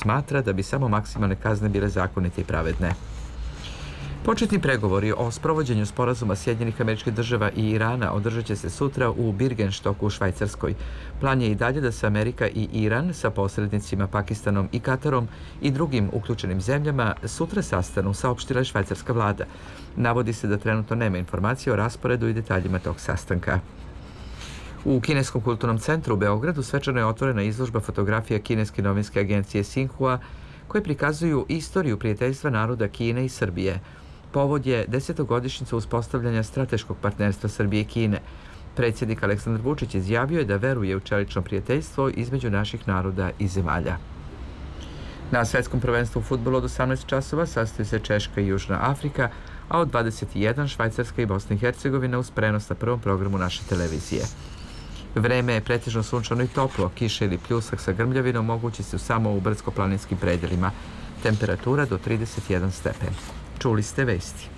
smatra da bi samo maksimalne kazne bile zakonite i pravedne. Početni pregovori o sprovođenju sporazuma Sjedinjenih Američkih Država i Irana održat će se sutra u Birgenstoku u Švajcarskoj. Plan je i dalje da se Amerika i Iran sa posrednicima Pakistanom i Katarom i drugim uključenim zemljama sutra sastanu, saopštila je švajcarska vlada. Navodi se da trenutno nema informacije o rasporedu i detaljima tog sastanka. U Kineskom kulturnom centru u Beogradu svečano je otvorena izložba fotografija kineske novinske agencije Xinhua koje prikazuju istoriju prijateljstva naroda Kine i Srbije. Povod je 10. uspostavljanja strateškog partnerstva Srbije i Kine. Predsjednik Aleksandar Vučić izjavio je da veruje u čelično prijateljstvo između naših naroda i zemalja. Na svetskom prvenstvu u fudbalu od 18 časova sastaju se Češka i Južna Afrika, a od 21 Švajcarska i Bosna i Hercegovina uz prenos na prvom programu naše televizije. Vreme je pretežno sunčano i toplo, kiša ili pljusak sa grmljavinom mogući se samo u brdsko-planinskim predelima. Temperatura do 31 stepen. Čuli ste vesti.